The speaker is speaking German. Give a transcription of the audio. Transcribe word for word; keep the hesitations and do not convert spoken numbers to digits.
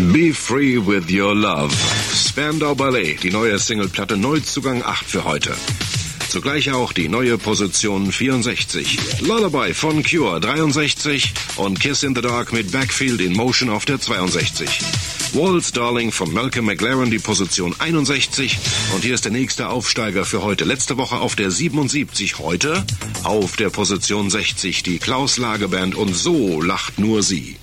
Be Free With Your Love. Spandau Ballet, die neue Singleplatte Neuzugang acht für heute. Zugleich auch die neue Position vierundsechzig. Lullaby von Cure dreiundsechzig und Kiss in the Dark mit Backfield in Motion auf der zweiundsechzig. Waltz Darling von Malcolm McLaren die Position einundsechzig und hier ist der nächste Aufsteiger für heute. Letzte Woche auf der siebenundsiebzig, heute auf der Position sechzig die Klaus Lage Band und So lacht nur sie.